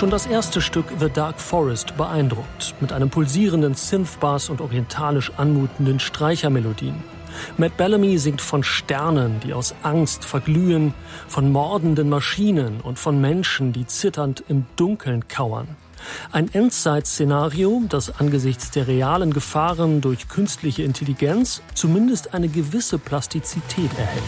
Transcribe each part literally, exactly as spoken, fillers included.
Schon das erste Stück The Dark Forest beeindruckt, mit einem pulsierenden Synthbass und orientalisch anmutenden Streichermelodien. Matt Bellamy singt von Sternen, die aus Angst verglühen, von mordenden Maschinen und von Menschen, die zitternd im Dunkeln kauern. Ein Endzeit-Szenario, das angesichts der realen Gefahren durch künstliche Intelligenz zumindest eine gewisse Plastizität erhält.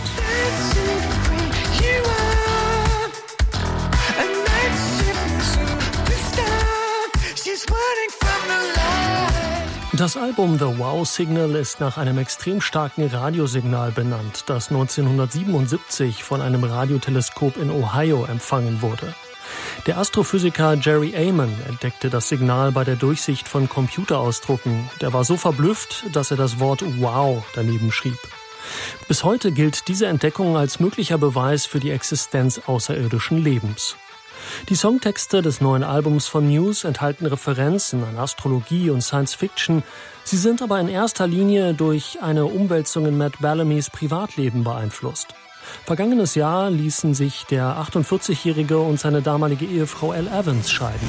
Das Album The Wow Signal ist nach einem extrem starken Radiosignal benannt, das neunzehnhundertsiebenundsiebzig von einem Radioteleskop in Ohio empfangen wurde. Der Astrophysiker Jerry Amon entdeckte das Signal bei der Durchsicht von Computerausdrucken. Der war so verblüfft, dass er das Wort Wow daneben schrieb. Bis heute gilt diese Entdeckung als möglicher Beweis für die Existenz außerirdischen Lebens. Die Songtexte des neuen Albums von Muse enthalten Referenzen an Astrologie und Science Fiction. Sie sind aber in erster Linie durch eine Umwälzung in Matt Bellamys Privatleben beeinflusst. Vergangenes Jahr ließen sich der achtundvierzigjährige und seine damalige Ehefrau Elle Evans scheiden.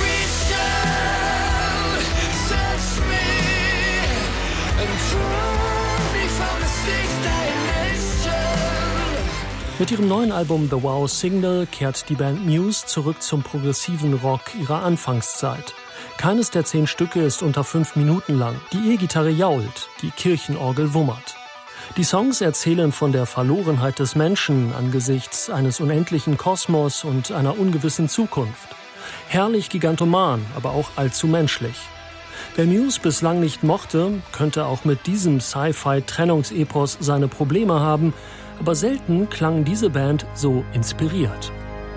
Mit ihrem neuen Album The Wow Signal kehrt die Band Muse zurück zum progressiven Rock ihrer Anfangszeit. Keines der zehn Stücke ist unter fünf Minuten lang. Die E-Gitarre jault, die Kirchenorgel wummert. Die Songs erzählen von der Verlorenheit des Menschen angesichts eines unendlichen Kosmos und einer ungewissen Zukunft. Herrlich gigantoman, aber auch allzu menschlich. Wer Muse bislang nicht mochte, könnte auch mit diesem Sci-Fi-Trennungsepos seine Probleme haben, aber selten klang diese Band so inspiriert.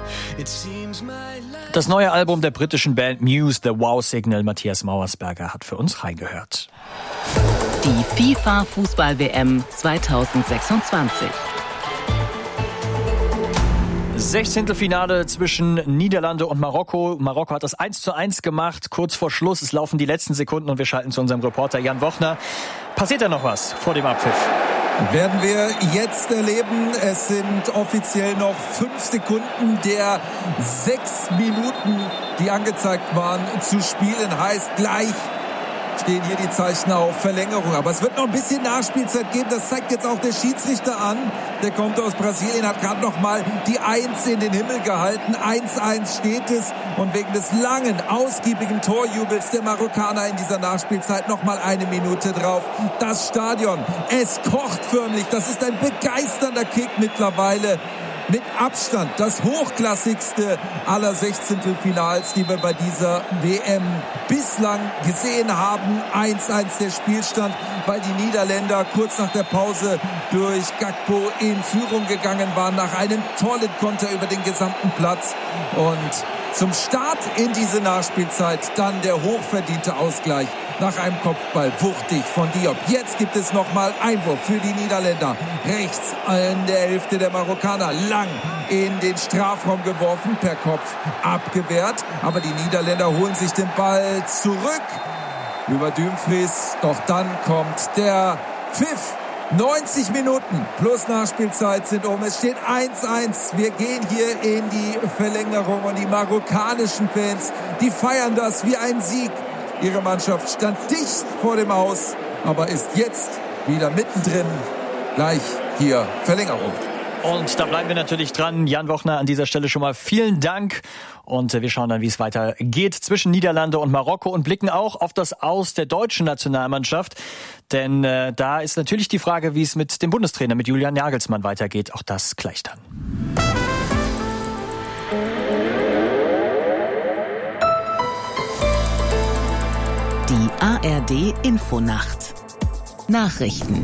Das neue Album der britischen Band Muse, The Wow Signal, Matthias Mauersberger hat für uns reingehört. Die FIFA-Fußball-W M zweitausendsechsundzwanzig. Sechzehntelfinale zwischen Niederlande und Marokko. Marokko hat das eins zu eins gemacht. Kurz vor Schluss, es laufen die letzten Sekunden und wir schalten zu unserem Reporter Jan Wochner. Passiert da noch was vor dem Abpfiff? Werden wir jetzt erleben. Es sind offiziell noch fünf Sekunden der sechs Minuten, die angezeigt waren, zu spielen. Heißt, gleich stehen hier die Zeichen auf Verlängerung. Aber es wird noch ein bisschen Nachspielzeit geben. Das zeigt jetzt auch der Schiedsrichter an. Der kommt aus Brasilien, hat gerade noch mal die Eins in den Himmel gehalten. eins eins steht es. Und wegen des langen, ausgiebigen Torjubels der Marokkaner in dieser Nachspielzeit noch mal eine Minute drauf. Das Stadion, es kocht förmlich. Das ist ein begeisternder Kick mittlerweile. Mit Abstand das hochklassigste aller Sechzehntelfinals, die wir bei dieser W M bislang gesehen haben. eins eins der Spielstand, weil die Niederländer kurz nach der Pause durch Gakpo in Führung gegangen waren, nach einem tollen Konter über den gesamten Platz. Und zum Start in diese Nachspielzeit dann der hochverdiente Ausgleich nach einem Kopfball wuchtig von Diop. Jetzt gibt es nochmal Einwurf für die Niederländer. Rechts in der Hälfte der Marokkaner. Lang in den Strafraum geworfen, per Kopf abgewehrt. Aber die Niederländer holen sich den Ball zurück über Dumfries. Doch dann kommt der Pfiff. neunzig Minuten plus Nachspielzeit sind um. Es steht eins eins. Wir gehen hier in die Verlängerung und die marokkanischen Fans, die feiern das wie ein Sieg. Ihre Mannschaft stand dicht vor dem Aus, aber ist jetzt wieder mittendrin. Gleich hier Verlängerung. Und da bleiben wir natürlich dran. Jan Wochner, an dieser Stelle schon mal vielen Dank. Und wir schauen dann, wie es weitergeht zwischen Niederlande und Marokko und blicken auch auf das Aus der deutschen Nationalmannschaft. Denn äh, da ist natürlich die Frage, wie es mit dem Bundestrainer, mit Julian Nagelsmann weitergeht. Auch das gleich dann. Die A R D Infonacht. Nachrichten.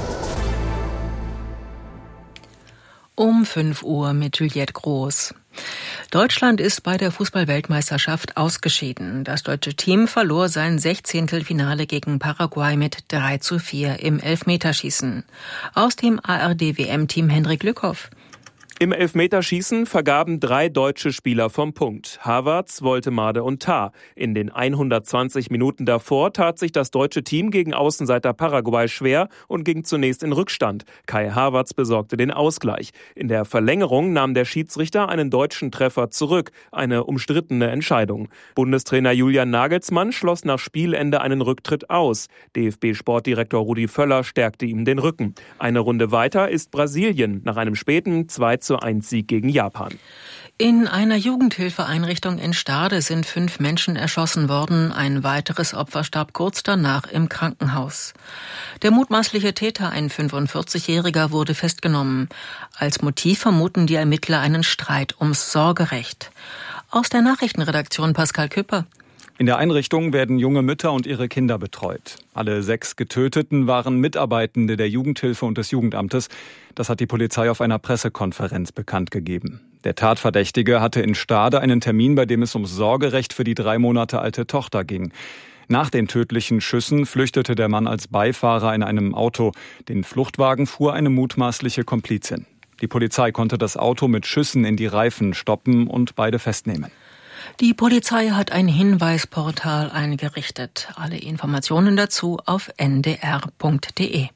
Um fünf Uhr mit Juliette Groß. Deutschland ist bei der Fußball-Weltmeisterschaft ausgeschieden. Das deutsche Team verlor sein Sechzehntelfinale gegen Paraguay mit drei zu vier im Elfmeterschießen. Aus dem A R D W M-Team Henrik Lückhoff. Im Elfmeterschießen vergaben drei deutsche Spieler vom Punkt. Havertz, Woltemade und Tah. In den hundertzwanzig Minuten davor tat sich das deutsche Team gegen Außenseiter Paraguay schwer und ging zunächst in Rückstand. Kai Havertz besorgte den Ausgleich. In der Verlängerung nahm der Schiedsrichter einen deutschen Treffer zurück. Eine umstrittene Entscheidung. Bundestrainer Julian Nagelsmann schloss nach Spielende einen Rücktritt aus. D F B-Sportdirektor Rudi Völler stärkte ihm den Rücken. Eine Runde weiter ist Brasilien nach einem späten zwei zu eins Sieg gegen Japan. In einer Jugendhilfeeinrichtung in Stade sind fünf Menschen erschossen worden. Ein weiteres Opfer starb kurz danach im Krankenhaus. Der mutmaßliche Täter, ein fünfundvierzigjähriger, wurde festgenommen. Als Motiv vermuten die Ermittler einen Streit ums Sorgerecht. Aus der Nachrichtenredaktion Pascal Küpper. In der Einrichtung werden junge Mütter und ihre Kinder betreut. Alle sechs Getöteten waren Mitarbeitende der Jugendhilfe und des Jugendamtes. Das hat die Polizei auf einer Pressekonferenz bekannt gegeben. Der Tatverdächtige hatte in Stade einen Termin, bei dem es ums Sorgerecht für die drei Monate alte Tochter ging. Nach den tödlichen Schüssen flüchtete der Mann als Beifahrer in einem Auto. Den Fluchtwagen fuhr eine mutmaßliche Komplizin. Die Polizei konnte das Auto mit Schüssen in die Reifen stoppen und beide festnehmen. Die Polizei hat ein Hinweisportal eingerichtet. Alle Informationen dazu auf n d r punkt d e.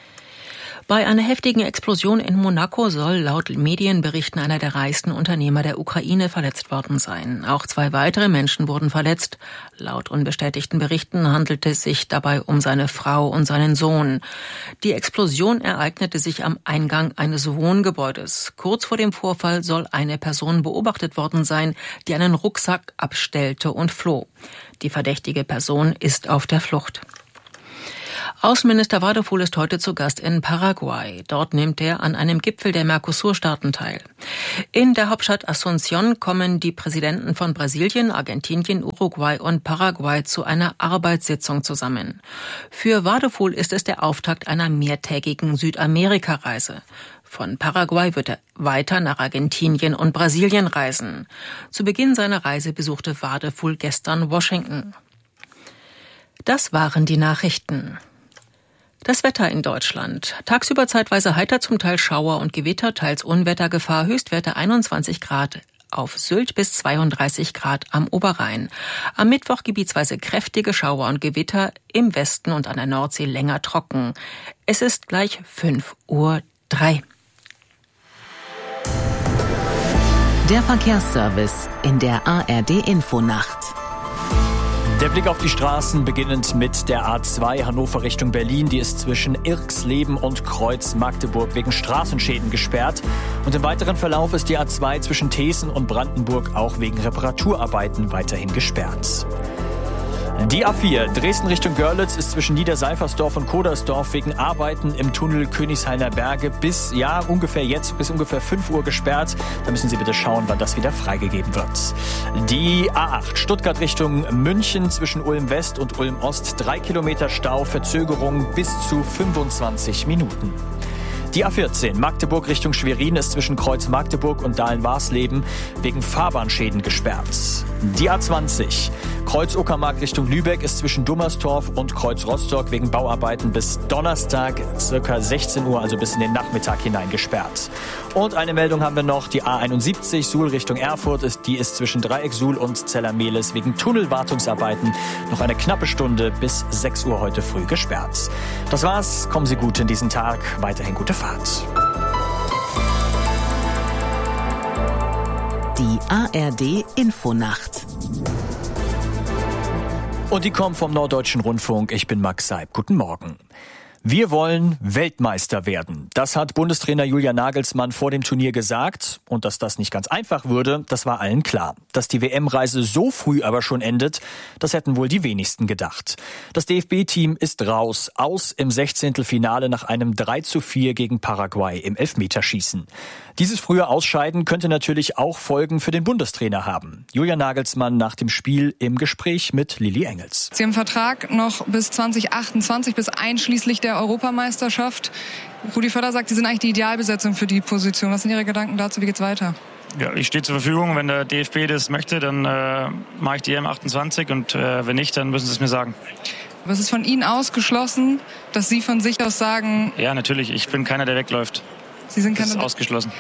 Bei einer heftigen Explosion in Monaco soll laut Medienberichten einer der reichsten Unternehmer der Ukraine verletzt worden sein. Auch zwei weitere Menschen wurden verletzt. Laut unbestätigten Berichten handelte es sich dabei um seine Frau und seinen Sohn. Die Explosion ereignete sich am Eingang eines Wohngebäudes. Kurz vor dem Vorfall soll eine Person beobachtet worden sein, die einen Rucksack abstellte und floh. Die verdächtige Person ist auf der Flucht. Außenminister Wadefuhl ist heute zu Gast in Paraguay. Dort nimmt er an einem Gipfel der Mercosur-Staaten teil. In der Hauptstadt Asunción kommen die Präsidenten von Brasilien, Argentinien, Uruguay und Paraguay zu einer Arbeitssitzung zusammen. Für Wadefuhl ist es der Auftakt einer mehrtägigen Südamerika-Reise. Von Paraguay wird er weiter nach Argentinien und Brasilien reisen. Zu Beginn seiner Reise besuchte Wadefuhl gestern Washington. Das waren die Nachrichten. Das Wetter in Deutschland. Tagsüber zeitweise heiter, zum Teil Schauer und Gewitter, teils Unwettergefahr, Höchstwerte einundzwanzig Grad auf Sylt bis zweiunddreißig Grad am Oberrhein. Am Mittwoch gebietsweise kräftige Schauer und Gewitter, im Westen und an der Nordsee länger trocken. Es ist gleich fünf Uhr drei. Der Verkehrsservice in der A R D-Infonacht. Der Blick auf die Straßen, beginnend mit der A zwei Hannover Richtung Berlin. Die ist zwischen Irxleben und Kreuz Magdeburg wegen Straßenschäden gesperrt. Und im weiteren Verlauf ist die A zwei zwischen Thesen und Brandenburg auch wegen Reparaturarbeiten weiterhin gesperrt. Die A vier Dresden Richtung Görlitz ist zwischen Niederseifersdorf und Kodersdorf wegen Arbeiten im Tunnel Königshainer Berge bis, ja, ungefähr jetzt, bis ungefähr fünf Uhr gesperrt. Da müssen Sie bitte schauen, wann das wieder freigegeben wird. Die A acht Stuttgart Richtung München zwischen Ulm West und Ulm Ost. Drei Kilometer Stau, Verzögerung bis zu fünfundzwanzig Minuten. Die A vierzehn Magdeburg Richtung Schwerin ist zwischen Kreuz Magdeburg und Dahlen-Warsleben wegen Fahrbahnschäden gesperrt. Die A zwanzig Kreuz Uckermark Richtung Lübeck ist zwischen Dummerstorf und Kreuz Rostock wegen Bauarbeiten bis Donnerstag circa sechzehn Uhr, also bis in den Nachmittag hinein gesperrt. Und eine Meldung haben wir noch, die A einundsiebzig Suhl Richtung Erfurt, ist, die ist zwischen Dreieck Suhl und Zellermehlis wegen Tunnelwartungsarbeiten noch eine knappe Stunde bis sechs Uhr heute früh gesperrt. Das war's, kommen Sie gut in diesen Tag, weiterhin gute Fahrt. Die A R D-Infonacht. Und die kommt vom Norddeutschen Rundfunk. Ich bin Max Seib. Guten Morgen. Wir wollen Weltmeister werden. Das hat Bundestrainer Julian Nagelsmann vor dem Turnier gesagt. Und dass das nicht ganz einfach würde, das war allen klar. Dass die W M-Reise so früh aber schon endet, das hätten wohl die wenigsten gedacht. Das D F B-Team ist raus, aus im Sechzehntelfinale nach einem drei zu vier gegen Paraguay im Elfmeterschießen. Dieses frühe Ausscheiden könnte natürlich auch Folgen für den Bundestrainer haben. Julian Nagelsmann nach dem Spiel im Gespräch mit Lilly Engels. Sie haben Vertrag noch bis zwanzig achtundzwanzig, bis einschließlich der Europameisterschaft. Rudi Völler sagt, Sie sind eigentlich die Idealbesetzung für die Position. Was sind Ihre Gedanken dazu? Wie geht's weiter? Ja, ich stehe zur Verfügung. Wenn der D F B das möchte, dann äh, mache ich die E M achtundzwanzig und äh, wenn nicht, dann müssen Sie es mir sagen. Aber es ist von Ihnen ausgeschlossen, dass Sie von sich aus sagen... Ja, natürlich. Ich bin keiner, der wegläuft. Sie sind das keine... ist ausgeschlossen.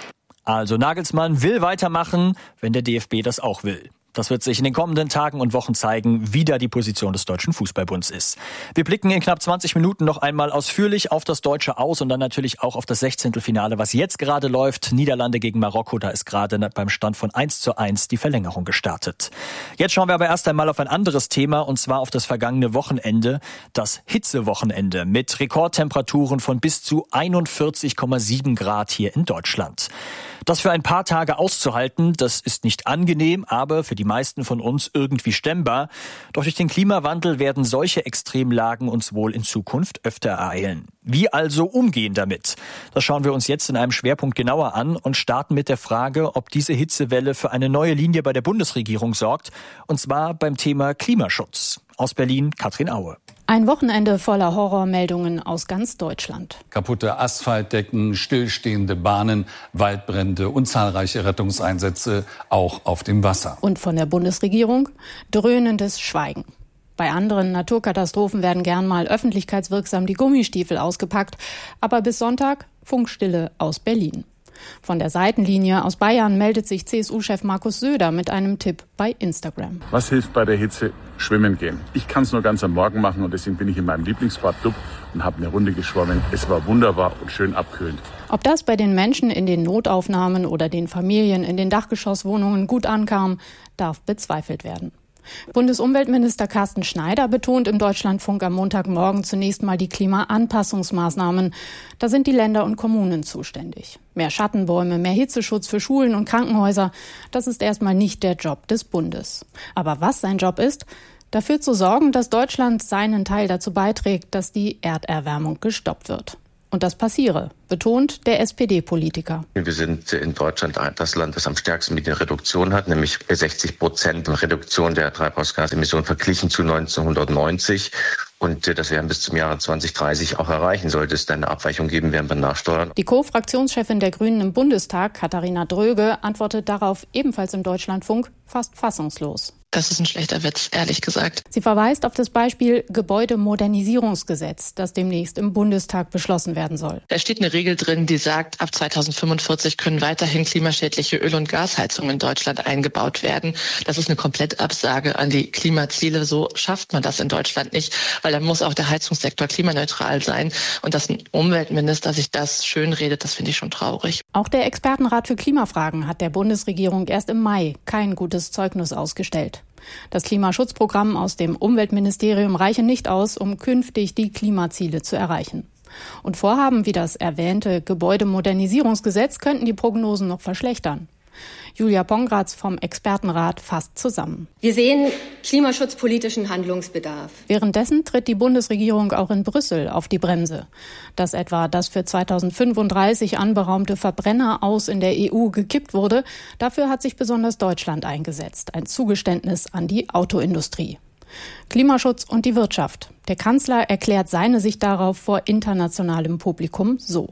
Also Nagelsmann will weitermachen, wenn der D F B das auch will. Das wird sich in den kommenden Tagen und Wochen zeigen, wie da die Position des Deutschen Fußballbunds ist. Wir blicken in knapp zwanzig Minuten noch einmal ausführlich auf das Deutsche aus und dann natürlich auch auf das Sechzehntelfinale, was jetzt gerade läuft. Niederlande gegen Marokko, da ist gerade beim Stand von eins zu eins die Verlängerung gestartet. Jetzt schauen wir aber erst einmal auf ein anderes Thema und zwar auf das vergangene Wochenende, das Hitzewochenende mit Rekordtemperaturen von bis zu einundvierzig Komma sieben Grad hier in Deutschland. Das für ein paar Tage auszuhalten, das ist nicht angenehm, aber für die meisten von uns irgendwie stemmbar. Doch durch den Klimawandel werden solche Extremlagen uns wohl in Zukunft öfter ereilen. Wie also umgehen damit? Das schauen wir uns jetzt in einem Schwerpunkt genauer an und starten mit der Frage, ob diese Hitzewelle für eine neue Linie bei der Bundesregierung sorgt, und zwar beim Thema Klimaschutz. Aus Berlin, Katrin Aue. Ein Wochenende voller Horrormeldungen aus ganz Deutschland. Kaputte Asphaltdecken, stillstehende Bahnen, Waldbrände und zahlreiche Rettungseinsätze auch auf dem Wasser. Und von der Bundesregierung dröhnendes Schweigen. Bei anderen Naturkatastrophen werden gern mal öffentlichkeitswirksam die Gummistiefel ausgepackt. Aber bis Sonntag Funkstille aus Berlin. Von der Seitenlinie aus Bayern meldet sich C S U-Chef Markus Söder mit einem Tipp bei Instagram. Was hilft bei der Hitze? Schwimmen gehen. Ich kann es nur ganz am Morgen machen und deswegen bin ich in meinem Lieblingsbad und habe eine Runde geschwommen. Es war wunderbar und schön abkühlend. Ob das bei den Menschen in den Notaufnahmen oder den Familien in den Dachgeschosswohnungen gut ankam, darf bezweifelt werden. Bundesumweltminister Carsten Schneider betont im Deutschlandfunk am Montagmorgen zunächst mal die Klimaanpassungsmaßnahmen. Da sind die Länder und Kommunen zuständig. Mehr Schattenbäume, mehr Hitzeschutz für Schulen und Krankenhäuser, das ist erstmal nicht der Job des Bundes. Aber was sein Job ist, dafür zu sorgen, dass Deutschland seinen Teil dazu beiträgt, dass die Erderwärmung gestoppt wird. Und das passiere, betont der S P D-Politiker. Wir sind in Deutschland das Land, das am stärksten mit der Reduktion hat, nämlich sechzig Prozent Reduktion der Treibhausgasemissionen verglichen zu neunzehnhundertneunzig. Und das werden bis zum Jahre zwanzig dreißig auch erreichen. Sollte es dann eine Abweichung geben, werden wir nachsteuern. Die Co-Fraktionschefin der Grünen im Bundestag, Katharina Dröge, antwortet darauf ebenfalls im Deutschlandfunk fast fassungslos. Das ist ein schlechter Witz, ehrlich gesagt. Sie verweist auf das Beispiel Gebäudemodernisierungsgesetz, das demnächst im Bundestag beschlossen werden soll. Da steht eine Regel drin, die sagt, ab zweitausendfünfundvierzig können weiterhin klimaschädliche Öl- und Gasheizungen in Deutschland eingebaut werden. Das ist eine Komplettabsage an die Klimaziele. So schafft man das in Deutschland nicht, weil dann muss auch der Heizungssektor klimaneutral sein. Und dass ein Umweltminister sich das schönredet, das finde ich schon traurig. Auch der Expertenrat für Klimafragen hat der Bundesregierung erst im Mai kein gutes Zeugnis ausgestellt. Das Klimaschutzprogramm aus dem Umweltministerium reiche nicht aus, um künftig die Klimaziele zu erreichen. Und Vorhaben wie das erwähnte Gebäudemodernisierungsgesetz könnten die Prognosen noch verschlechtern. Julia Pongratz vom Expertenrat fasst zusammen. Wir sehen klimaschutzpolitischen Handlungsbedarf. Währenddessen tritt die Bundesregierung auch in Brüssel auf die Bremse. Dass etwa das für zweitausendfünfunddreißig anberaumte Verbrenner aus in der E U gekippt wurde, dafür hat sich besonders Deutschland eingesetzt. Ein Zugeständnis an die Autoindustrie. Klimaschutz und die Wirtschaft. Der Kanzler erklärt seine Sicht darauf vor internationalem Publikum so.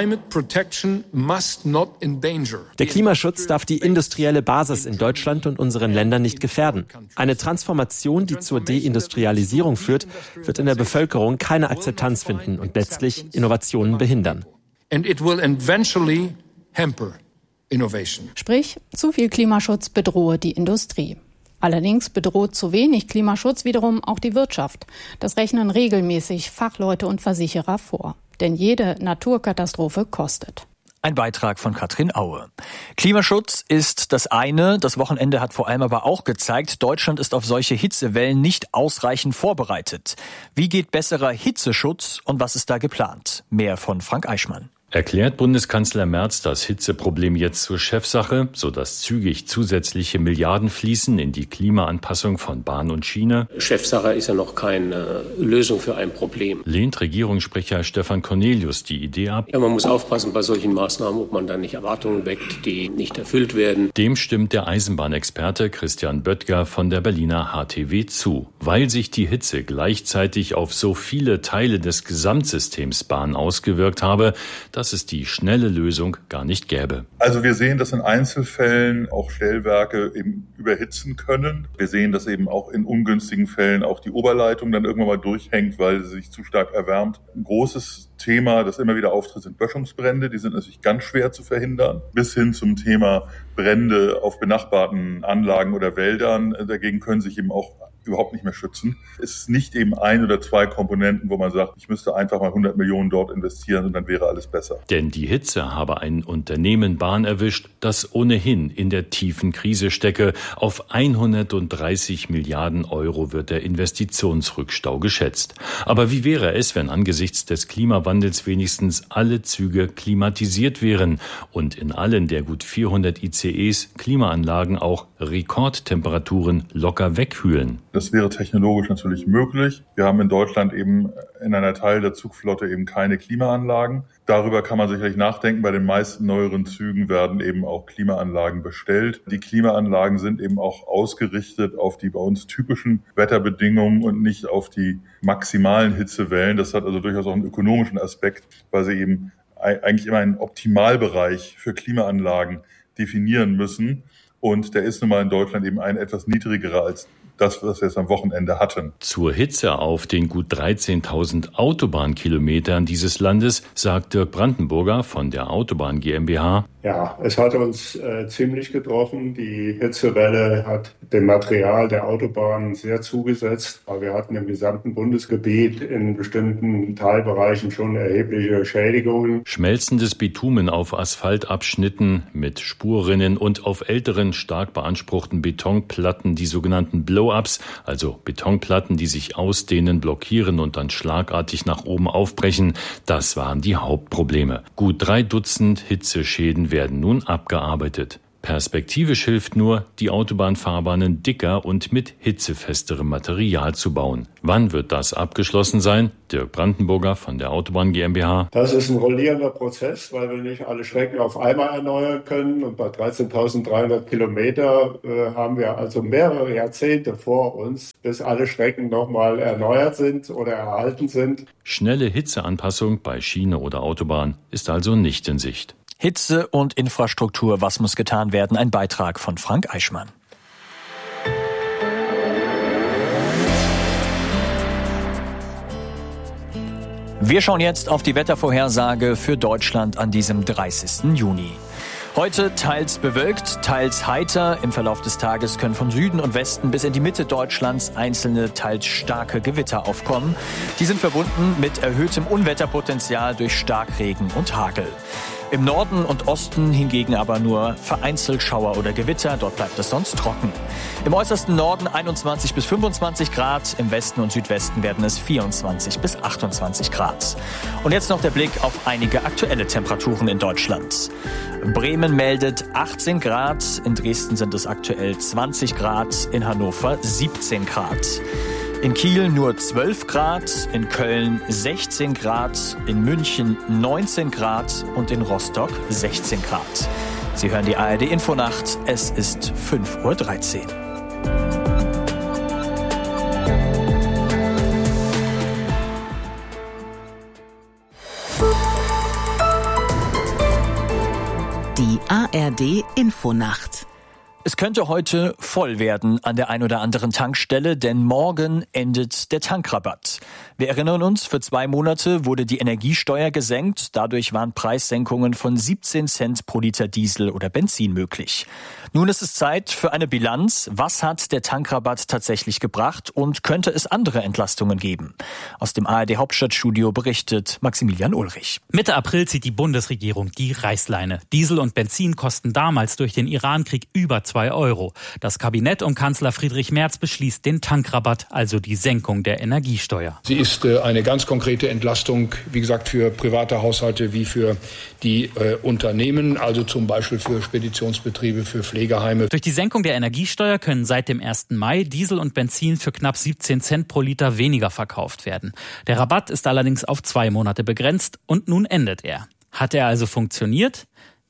Der Klimaschutz darf die industrielle Basis in Deutschland und unseren Ländern nicht gefährden. Eine Transformation, die zur Deindustrialisierung führt, wird in der Bevölkerung keine Akzeptanz finden und letztlich Innovationen behindern. Sprich, zu viel Klimaschutz bedrohe die Industrie. Allerdings bedroht zu wenig Klimaschutz wiederum auch die Wirtschaft. Das rechnen regelmäßig Fachleute und Versicherer vor. Denn jede Naturkatastrophe kostet. Ein Beitrag von Katrin Aue. Klimaschutz ist das eine. Das Wochenende hat vor allem aber auch gezeigt, Deutschland ist auf solche Hitzewellen nicht ausreichend vorbereitet. Wie geht besserer Hitzeschutz und was ist da geplant? Mehr von Frank Eichmann. Erklärt Bundeskanzler Merz das Hitzeproblem jetzt zur Chefsache, sodass zügig zusätzliche Milliarden fließen in die Klimaanpassung von Bahn und Schiene? Chefsache ist ja noch keine Lösung für ein Problem. Lehnt Regierungssprecher Stefan Cornelius die Idee ab? Ja, man muss aufpassen bei solchen Maßnahmen, ob man da nicht Erwartungen weckt, die nicht erfüllt werden. Dem stimmt der Eisenbahnexperte Christian Böttger von der Berliner H T W zu, weil sich die Hitze gleichzeitig auf so viele Teile des Gesamtsystems Bahn ausgewirkt habe, dass es die schnelle Lösung gar nicht gäbe. Also wir sehen, dass in Einzelfällen auch Stellwerke eben überhitzen können. Wir sehen, dass eben auch in ungünstigen Fällen auch die Oberleitung dann irgendwann mal durchhängt, weil sie sich zu stark erwärmt. Ein großes Thema, das immer wieder auftritt, sind Böschungsbrände. Die sind natürlich ganz schwer zu verhindern. Bis hin zum Thema Brände auf benachbarten Anlagen oder Wäldern. Dagegen können sich eben auch überhaupt nicht mehr schützen. Es ist nicht eben ein oder zwei Komponenten, wo man sagt, ich müsste einfach mal hundert Millionen dort investieren und dann wäre alles besser. Denn die Hitze habe ein Unternehmen Bahn erwischt, das ohnehin in der tiefen Krise stecke. Auf hundertdreißig Milliarden Euro wird der Investitionsrückstau geschätzt. Aber wie wäre es, wenn angesichts des Klimawandels wenigstens alle Züge klimatisiert wären und in allen der gut vierhundert I C Es Klimaanlagen auch Rekordtemperaturen locker wegkühlen? Das wäre technologisch natürlich möglich. Wir haben in Deutschland eben in einer Teil der Zugflotte eben keine Klimaanlagen. Darüber kann man sicherlich nachdenken. Bei den meisten neueren Zügen werden eben auch Klimaanlagen bestellt. Die Klimaanlagen sind eben auch ausgerichtet auf die bei uns typischen Wetterbedingungen und nicht auf die maximalen Hitzewellen. Das hat also durchaus auch einen ökonomischen Aspekt, weil sie eben eigentlich immer einen Optimalbereich für Klimaanlagen definieren müssen. Und der ist nun mal in Deutschland eben ein etwas niedrigerer als das, was wir jetzt am Wochenende hatten. Zur Hitze auf den gut dreizehntausend Autobahnkilometern dieses Landes sagt Dirk Brandenburger von der Autobahn GmbH: Ja, es hat uns äh, ziemlich getroffen. Die Hitzewelle hat dem Material der Autobahnen sehr zugesetzt. Aber wir hatten im gesamten Bundesgebiet in bestimmten Teilbereichen schon erhebliche Schädigungen. Schmelzendes Bitumen auf Asphaltabschnitten mit Spurrinnen und auf älteren, stark beanspruchten Betonplatten, die sogenannten Blow-ups, also Betonplatten, die sich ausdehnen, blockieren und dann schlagartig nach oben aufbrechen. Das waren die Hauptprobleme. Gut drei Dutzend Hitzeschäden werden nun abgearbeitet. Perspektivisch hilft nur, die Autobahnfahrbahnen dicker und mit hitzefesterem Material zu bauen. Wann wird das abgeschlossen sein? Dirk Brandenburger von der Autobahn GmbH. Das ist ein rollierender Prozess, weil wir nicht alle Strecken auf einmal erneuern können. Und bei dreizehntausenddreihundert Kilometer äh, haben wir also mehrere Jahrzehnte vor uns, bis alle Strecken nochmal erneuert sind oder erhalten sind. Schnelle Hitzeanpassung bei Schiene oder Autobahn ist also nicht in Sicht. Hitze und Infrastruktur, was muss getan werden? Ein Beitrag von Frank Eichmann. Wir schauen jetzt auf die Wettervorhersage für Deutschland an diesem dreißigsten Juni. Heute teils bewölkt, teils heiter. Im Verlauf des Tages können von Süden und Westen bis in die Mitte Deutschlands einzelne, teils starke Gewitter aufkommen. Die sind verbunden mit erhöhtem Unwetterpotenzial durch Starkregen und Hagel. Im Norden und Osten hingegen aber nur vereinzelt Schauer oder Gewitter. Dort bleibt es sonst trocken. Im äußersten Norden einundzwanzig bis fünfundzwanzig Grad. Im Westen und Südwesten werden es vierundzwanzig bis achtundzwanzig Grad. Und jetzt noch der Blick auf einige aktuelle Temperaturen in Deutschland. Bremen meldet achtzehn Grad. In Dresden sind es aktuell zwanzig Grad. In Hannover siebzehn Grad. In Kiel nur zwölf Grad, in Köln sechzehn Grad, in München neunzehn Grad und in Rostock sechzehn Grad. Sie hören die A R D Infonacht, es ist fünf Uhr dreizehn. Die A R D Infonacht. Es könnte heute voll werden an der ein oder anderen Tankstelle, denn morgen endet der Tankrabatt. Wir erinnern uns, für zwei Monate wurde die Energiesteuer gesenkt. Dadurch waren Preissenkungen von siebzehn Cent pro Liter Diesel oder Benzin möglich. Nun ist es Zeit für eine Bilanz. Was hat der Tankrabatt tatsächlich gebracht und könnte es andere Entlastungen geben? Aus dem A R D Hauptstadtstudio berichtet Maximilian Ulrich. Mitte April zieht die Bundesregierung die Reißleine. Diesel und Benzin kosten damals durch den Irankrieg über zwei Euro. Das Kabinett um Kanzler Friedrich Merz beschließt den Tankrabatt, also die Senkung der Energiesteuer. Sie ist äh, eine ganz konkrete Entlastung, wie gesagt, für private Haushalte wie für die äh, Unternehmen, also zum Beispiel für Speditionsbetriebe, für Pflegeheime. Durch die Senkung der Energiesteuer können seit dem ersten Mai Diesel und Benzin für knapp siebzehn Cent pro Liter weniger verkauft werden. Der Rabatt ist allerdings auf zwei Monate begrenzt und nun endet er. Hat er also funktioniert? Ja,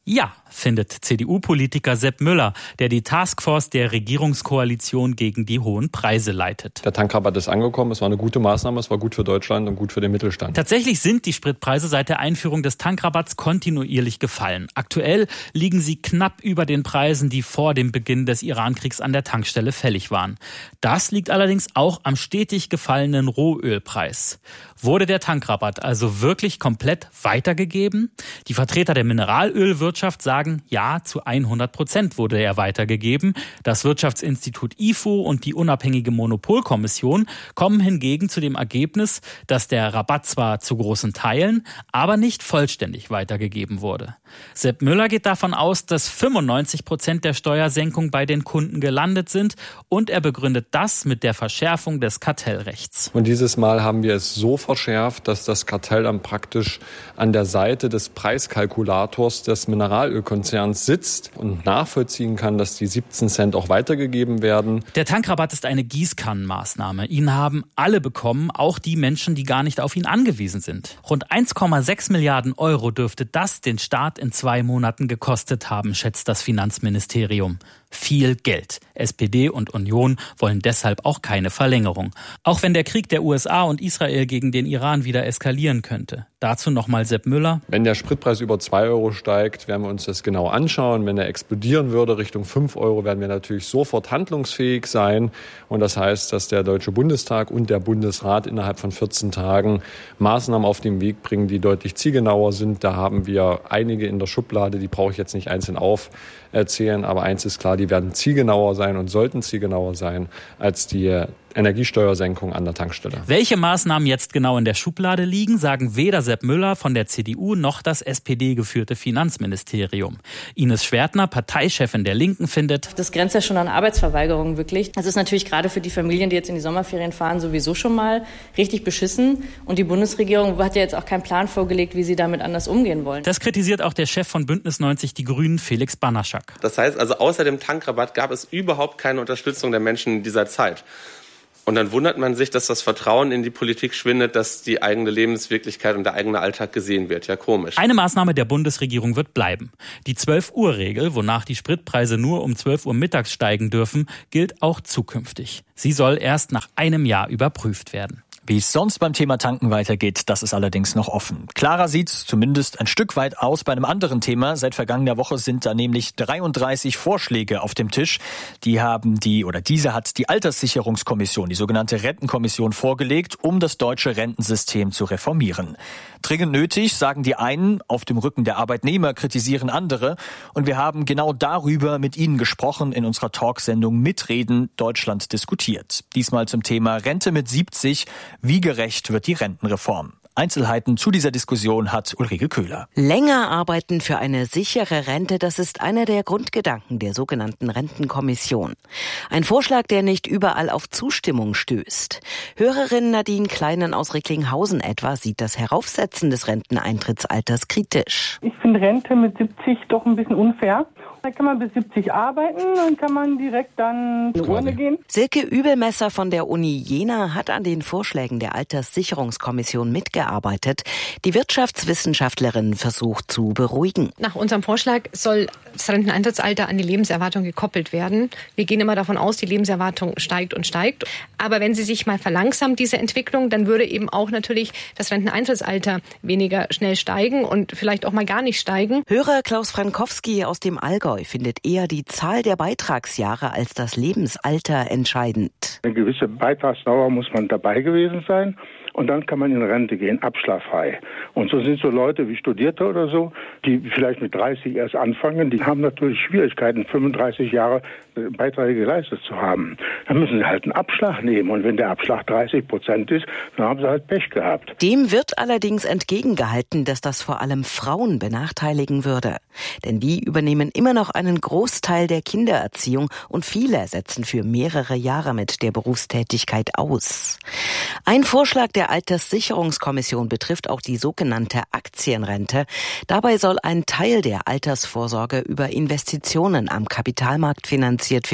findet C D U-Politiker Sepp Müller, der die Taskforce der Regierungskoalition gegen die hohen Preise leitet. Der Tankrabatt ist angekommen, es war eine gute Maßnahme, es war gut für Deutschland und gut für den Mittelstand. Tatsächlich sind die Spritpreise seit der Einführung des Tankrabatts kontinuierlich gefallen. Aktuell liegen sie knapp über den Preisen, die vor dem Beginn des Irankriegs an der Tankstelle fällig waren. Das liegt allerdings auch am stetig gefallenen Rohölpreis. Wurde der Tankrabatt also wirklich komplett weitergegeben? Die Vertreter der Mineralölwirtschaft sagen, ja, zu hundert Prozent wurde er weitergegeben. Das Wirtschaftsinstitut I F O und die unabhängige Monopolkommission kommen hingegen zu dem Ergebnis, dass der Rabatt zwar zu großen Teilen, aber nicht vollständig weitergegeben wurde. Sepp Müller geht davon aus, dass fünfundneunzig Prozent der Steuersenkung bei den Kunden gelandet sind und er begründet das mit der Verschärfung des Kartellrechts. Und dieses Mal haben wir es so verschärft, dass das Kartell dann praktisch an der Seite des Preiskalkulators des Mineralölkonzerns sitzt und nachvollziehen kann, dass die siebzehn Cent auch weitergegeben werden. Der Tankrabatt ist eine Gießkannenmaßnahme. Ihn haben alle bekommen, auch die Menschen, die gar nicht auf ihn angewiesen sind. Rund eins Komma sechs Milliarden Euro dürfte das den Staat in zwei Monaten gekostet haben, schätzt das Finanzministerium. Viel Geld. S P D und Union wollen deshalb auch keine Verlängerung. Auch wenn der Krieg der U S A und Israel gegen den Iran wieder eskalieren könnte. Dazu nochmal Sepp Müller. Wenn der Spritpreis über zwei Euro steigt, werden wir uns das genau anschauen. Wenn er explodieren würde Richtung fünf Euro, werden wir natürlich sofort handlungsfähig sein. Und das heißt, dass der Deutsche Bundestag und der Bundesrat innerhalb von vierzehn Tagen Maßnahmen auf den Weg bringen, die deutlich zielgenauer sind. Da haben wir einige in der Schublade, die brauche ich jetzt nicht einzeln aufzählen. Aber eins ist klar, die werden zielgenauer sein und sollten zielgenauer sein als die Energiesteuersenkung an der Tankstelle. Welche Maßnahmen jetzt genau in der Schublade liegen, sagen weder Sepp Müller von der C D U noch das S P D-geführte Finanzministerium. Ines Schwertner, Parteichefin der Linken, findet, das grenzt ja schon an Arbeitsverweigerung wirklich. Das ist natürlich gerade für die Familien, die jetzt in die Sommerferien fahren, sowieso schon mal richtig beschissen. Und die Bundesregierung hat ja jetzt auch keinen Plan vorgelegt, wie sie damit anders umgehen wollen. Das kritisiert auch der Chef von Bündnis neunzig Die Grünen, Felix Banaschak. Das heißt also, außer dem Tankrabatt gab es überhaupt keine Unterstützung der Menschen in dieser Zeit. Und dann wundert man sich, dass das Vertrauen in die Politik schwindet, dass die eigene Lebenswirklichkeit und der eigene Alltag gesehen wird. Ja, komisch. Eine Maßnahme der Bundesregierung wird bleiben. Die zwölf-Uhr-Regel, wonach die Spritpreise nur um zwölf Uhr mittags steigen dürfen, gilt auch zukünftig. Sie soll erst nach einem Jahr überprüft werden. Wie es sonst beim Thema Tanken weitergeht, das ist allerdings noch offen. Klarer sieht's zumindest ein Stück weit aus bei einem anderen Thema. Seit vergangener Woche sind da nämlich dreiunddreißig Vorschläge auf dem Tisch. Die haben die, oder diese hat die Alterssicherungskommission, die sogenannte Rentenkommission, vorgelegt, um das deutsche Rentensystem zu reformieren. Dringend nötig, sagen die einen, auf dem Rücken der Arbeitnehmer kritisieren andere. Und wir haben genau darüber mit Ihnen gesprochen in unserer Talksendung Mitreden Deutschland diskutiert. Diesmal zum Thema Rente mit siebzig. Wie gerecht wird die Rentenreform? Einzelheiten zu dieser Diskussion hat Ulrike Köhler. Länger arbeiten für eine sichere Rente, das ist einer der Grundgedanken der sogenannten Rentenkommission. Ein Vorschlag, der nicht überall auf Zustimmung stößt. Hörerin Nadine Kleinen aus Recklinghausen etwa sieht das Heraufsetzen des Renteneintrittsalters kritisch. Ich finde Rente mit siebzig doch ein bisschen unfair. Da kann man bis siebzig arbeiten, dann kann man direkt dann in die Urne gehen. Silke Übelmesser von der Uni Jena hat an den Vorschlägen der Alterssicherungskommission mitgearbeitet. Die Wirtschaftswissenschaftlerin versucht zu beruhigen. Nach unserem Vorschlag soll das Renteneintrittsalter an die Lebenserwartung gekoppelt werden. Wir gehen immer davon aus, die Lebenserwartung steigt und steigt. Aber wenn sie sich mal verlangsamt, diese Entwicklung, dann würde eben auch natürlich das Renteneintrittsalter weniger schnell steigen und vielleicht auch mal gar nicht steigen. Hörer Klaus Frankowski aus dem Allgäu findet eher die Zahl der Beitragsjahre als das Lebensalter entscheidend. Eine gewisse Beitragsdauer muss man dabei gewesen sein. Und dann kann man in Rente gehen, abschlagsfrei. Und so sind so Leute wie Studierte oder so, die vielleicht mit dreißig erst anfangen, die haben natürlich Schwierigkeiten, fünfunddreißig Jahre Beiträge geleistet zu haben. Dann müssen sie halt einen Abschlag nehmen. Und wenn der Abschlag dreißig Prozent ist, dann haben sie halt Pech gehabt. Dem wird allerdings entgegengehalten, dass das vor allem Frauen benachteiligen würde. Denn die übernehmen immer noch einen Großteil der Kindererziehung und viele setzen für mehrere Jahre mit der Berufstätigkeit aus. Ein Vorschlag der Alterssicherungskommission betrifft auch die sogenannte Aktienrente. Dabei soll ein Teil der Altersvorsorge über Investitionen am Kapitalmarkt finanziert werden.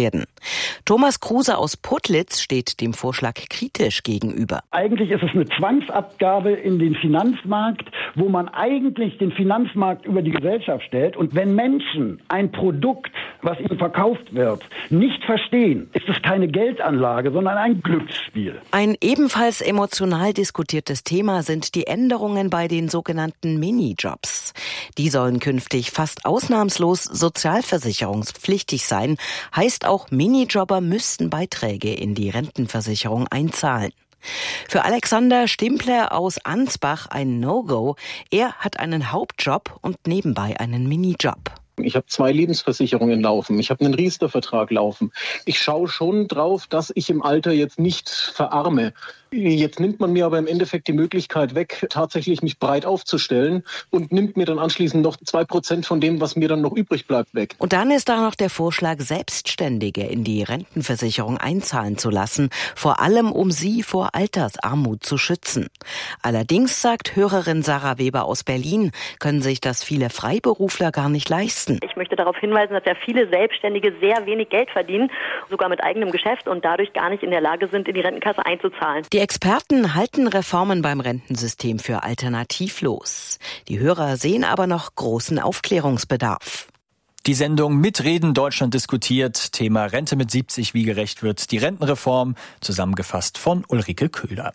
Thomas Kruse aus Putlitz steht dem Vorschlag kritisch gegenüber. Eigentlich ist es eine Zwangsabgabe in den Finanzmarkt, wo man eigentlich den Finanzmarkt über die Gesellschaft stellt. Und wenn Menschen ein Produkt, was ihnen verkauft wird, nicht verstehen, ist es keine Geldanlage, sondern ein Glücksspiel. Ein ebenfalls emotional diskutiertes Thema sind die Änderungen bei den sogenannten Minijobs. Die sollen künftig fast ausnahmslos sozialversicherungspflichtig sein, heißt auch Minijobber müssten Beiträge in die Rentenversicherung einzahlen. Für Alexander Stimpler aus Ansbach ein No-Go. Er hat einen Hauptjob und nebenbei einen Minijob. Ich habe zwei Lebensversicherungen laufen. Ich habe einen Riester-Vertrag laufen. Ich schaue schon drauf, dass ich im Alter jetzt nicht verarme. Jetzt nimmt man mir aber im Endeffekt die Möglichkeit weg, tatsächlich mich breit aufzustellen und nimmt mir dann anschließend noch zwei Prozent von dem, was mir dann noch übrig bleibt, weg. Und dann ist da noch der Vorschlag, Selbstständige in die Rentenversicherung einzahlen zu lassen, vor allem um sie vor Altersarmut zu schützen. Allerdings, sagt Hörerin Sarah Weber aus Berlin, können sich das viele Freiberufler gar nicht leisten. Ich möchte darauf hinweisen, dass ja viele Selbstständige sehr wenig Geld verdienen, sogar mit eigenem Geschäft und dadurch gar nicht in der Lage sind, in die Rentenkasse einzuzahlen. Die Experten halten Reformen beim Rentensystem für alternativlos. Die Hörer sehen aber noch großen Aufklärungsbedarf. Die Sendung Mitreden Deutschland diskutiert. Thema Rente mit siebzig, wie gerecht wird die Rentenreform, zusammengefasst von Ulrike Köhler.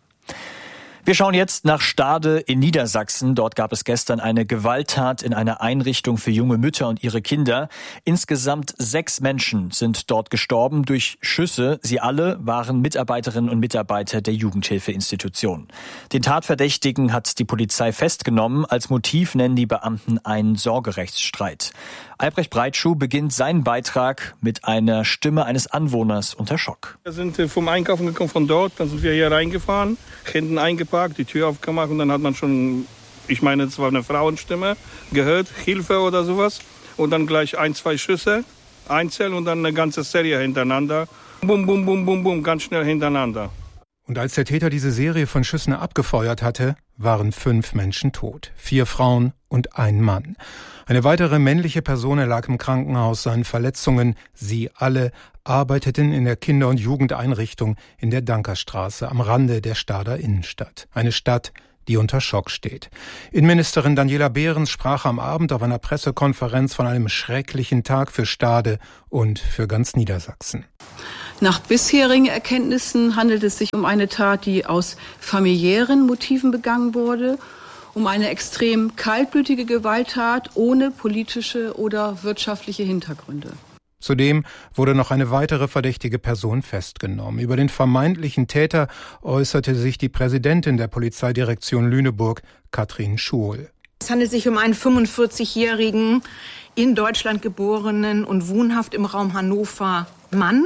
Wir schauen jetzt nach Stade in Niedersachsen. Dort gab es gestern eine Gewalttat in einer Einrichtung für junge Mütter und ihre Kinder. Insgesamt sechs Menschen sind dort gestorben durch Schüsse. Sie alle waren Mitarbeiterinnen und Mitarbeiter der Jugendhilfeinstitution. Den Tatverdächtigen hat die Polizei festgenommen. Als Motiv nennen die Beamten einen Sorgerechtsstreit. Albrecht Breitschuh beginnt seinen Beitrag mit einer Stimme eines Anwohners unter Schock. Wir sind vom Einkaufen gekommen von dort, dann sind wir hier reingefahren, hinten eingeparkt, die Tür aufgemacht und dann hat man schon, ich meine, es war eine Frauenstimme, gehört, Hilfe oder sowas. Und dann gleich ein, zwei Schüsse, einzeln und dann eine ganze Serie hintereinander. Bum, bum, bum, bum, bum, ganz schnell hintereinander. Und als der Täter diese Serie von Schüssen abgefeuert hatte, waren fünf Menschen tot. Vier Frauen und ein Mann. Eine weitere männliche Person erlag im Krankenhaus seinen Verletzungen. Sie alle arbeiteten in der Kinder- und Jugendeinrichtung in der Dankerstraße am Rande der Stader Innenstadt. Eine Stadt, die unter Schock steht. Innenministerin Daniela Behrens sprach am Abend auf einer Pressekonferenz von einem schrecklichen Tag für Stade und für ganz Niedersachsen. Nach bisherigen Erkenntnissen handelt es sich um eine Tat, die aus familiären Motiven begangen wurde, um eine extrem kaltblütige Gewalttat ohne politische oder wirtschaftliche Hintergründe. Zudem wurde noch eine weitere verdächtige Person festgenommen. Über den vermeintlichen Täter äußerte sich die Präsidentin der Polizeidirektion Lüneburg, Katrin Schuhl. Es handelt sich um einen fünfundvierzigjährigen, in Deutschland geborenen und wohnhaft im Raum Hannover Mann.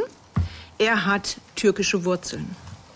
Er hat türkische Wurzeln.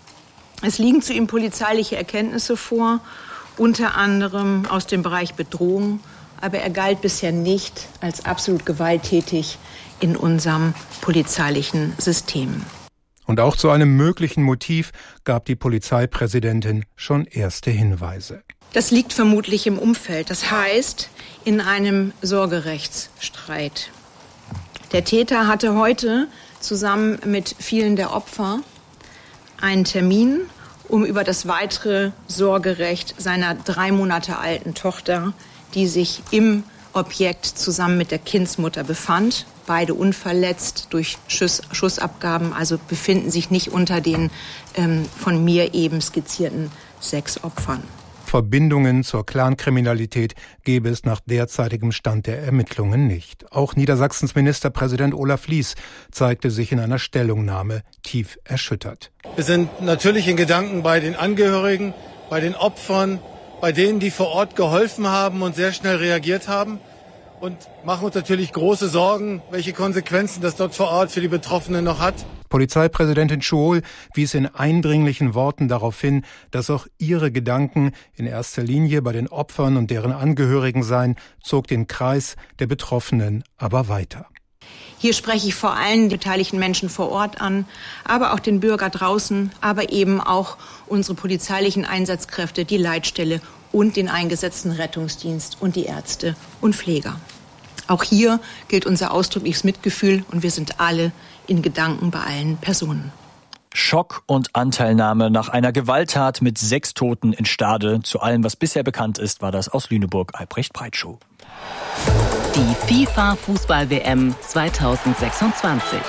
Es liegen zu ihm polizeiliche Erkenntnisse vor, unter anderem aus dem Bereich Bedrohung, aber er galt bisher nicht als absolut gewalttätig in unserem polizeilichen System. Und auch zu einem möglichen Motiv gab die Polizeipräsidentin schon erste Hinweise. Das liegt vermutlich im Umfeld, das heißt in einem Sorgerechtsstreit. Der Täter hatte heute zusammen mit vielen der Opfer einen Termin, um über das weitere Sorgerecht seiner drei Monate alten Tochter, die sich im Objekt zusammen mit der Kindsmutter befand, beide unverletzt durch Schuss, Schussabgaben, also befinden sich nicht unter den ähm, von mir eben skizzierten sechs Opfern. Verbindungen zur Clankriminalität gäbe es nach derzeitigem Stand der Ermittlungen nicht. Auch Niedersachsens Ministerpräsident Olaf Lies zeigte sich in einer Stellungnahme tief erschüttert. Wir sind natürlich in Gedanken bei den Angehörigen, bei den Opfern, bei denen, die vor Ort geholfen haben und sehr schnell reagiert haben und machen uns natürlich große Sorgen, welche Konsequenzen das dort vor Ort für die Betroffenen noch hat. Polizeipräsidentin Schuhl wies in eindringlichen Worten darauf hin, dass auch ihre Gedanken in erster Linie bei den Opfern und deren Angehörigen seien, zog den Kreis der Betroffenen aber weiter. Hier spreche ich vor allem die beteiligten Menschen vor Ort an, aber auch den Bürger draußen, aber eben auch unsere polizeilichen Einsatzkräfte, die Leitstelle und den eingesetzten Rettungsdienst und die Ärzte und Pfleger. Auch hier gilt unser ausdrückliches Mitgefühl und wir sind alle in Gedanken bei allen Personen. Schock und Anteilnahme nach einer Gewalttat mit sechs Toten in Stade. Zu allem, was bisher bekannt ist, war das aus Lüneburg Albrecht Breitschuh. Die FIFA-Fußball-W M zweitausendsechsundzwanzig.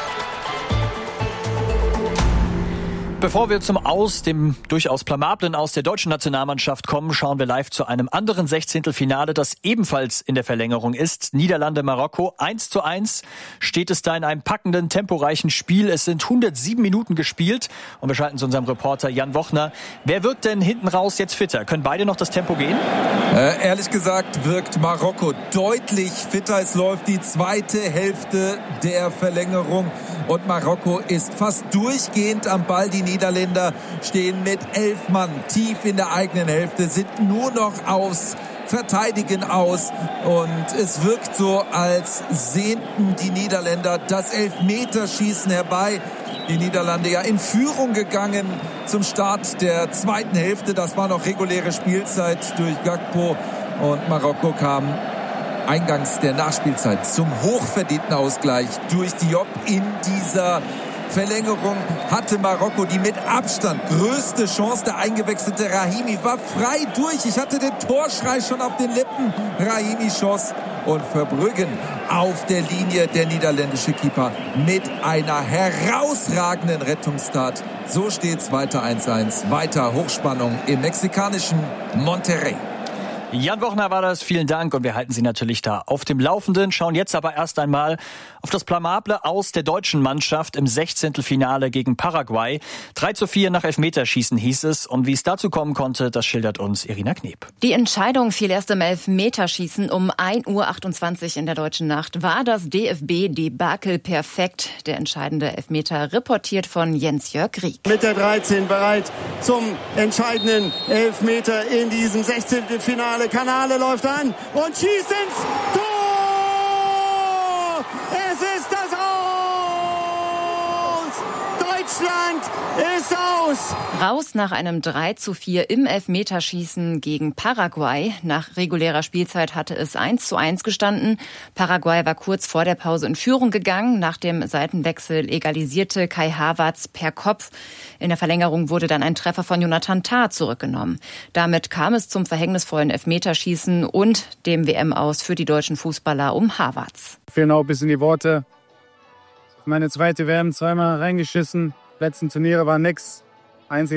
Bevor wir zum Aus, dem durchaus blamablen Aus der deutschen Nationalmannschaft kommen, schauen wir live zu einem anderen Sechzehntelfinale, das ebenfalls in der Verlängerung ist. Niederlande-Marokko eins zu eins steht es da in einem packenden, temporeichen Spiel. Es sind hundertsieben Minuten gespielt und wir schalten zu unserem Reporter Jan Wochner. Wer wirkt denn hinten raus jetzt fitter? Können beide noch das Tempo gehen? Äh, ehrlich gesagt wirkt Marokko deutlich fitter. Es läuft die zweite Hälfte der Verlängerung und Marokko ist fast durchgehend am Ball. Die Niederländer stehen mit elf Mann tief in der eigenen Hälfte, sind nur noch aus Verteidigen aus und es wirkt so, als sehnten die Niederländer das Elfmeterschießen herbei. Die Niederlande ja in Führung gegangen zum Start der zweiten Hälfte. Das war noch reguläre Spielzeit durch Gakpo und Marokko kam eingangs der Nachspielzeit zum hochverdienten Ausgleich durch Diop. In dieser Verlängerung hatte Marokko die mit Abstand größte Chance. Der eingewechselte Rahimi war frei durch. Ich hatte den Torschrei schon auf den Lippen. Rahimi schoss und Verbrüggen auf der Linie, der niederländische Keeper mit einer herausragenden Rettungstat. So steht's weiter eins zu eins. Weiter Hochspannung im mexikanischen Monterrey. Jan Wochner war das, vielen Dank und wir halten Sie natürlich da auf dem Laufenden, schauen jetzt aber erst einmal auf das blamable Aus der deutschen Mannschaft im Sechzehntelfinale gegen Paraguay. drei zu vier nach Elfmeterschießen hieß es und wie es dazu kommen konnte, das schildert uns Irina Kneb. Die Entscheidung fiel erst im Elfmeterschießen um ein Uhr achtundzwanzig in der deutschen Nacht. War das D F B-Debakel perfekt? Der entscheidende Elfmeter reportiert von Jens-Jörg Rieck. Mit der dreizehn bereit zum entscheidenden Elfmeter in diesem Sechzehntelfinale. Kanale läuft an und schießt ins Tor! Es ist das Aus! Deutschland ist aus! Raus nach einem drei zu vier im Elfmeterschießen gegen Paraguay. Nach regulärer Spielzeit hatte es eins zu eins gestanden. Paraguay war kurz vor der Pause in Führung gegangen. Nach dem Seitenwechsel egalisierte Kai Havertz per Kopf. In der Verlängerung wurde dann ein Treffer von Jonathan Tah zurückgenommen. Damit kam es zum verhängnisvollen Elfmeterschießen und dem W M-Aus für die deutschen Fußballer um Havertz. Fehlen auch ein bisschen die Worte. Meine zweite W M zweimal reingeschissen. Letzten Turniere war nix. Einzige